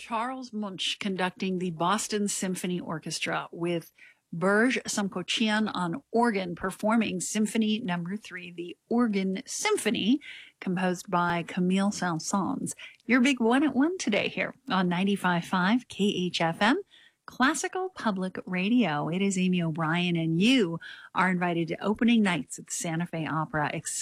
Charles Munch conducting the Boston Symphony Orchestra with Burj Samkochian on organ, performing Symphony Number 3, the Organ Symphony, composed by Camille Saint-Saëns. Your big one at one today here on 95.5 KHFM, Classical Public Radio. It is Amy O'Brien, and you are invited to opening nights at the Santa Fe Opera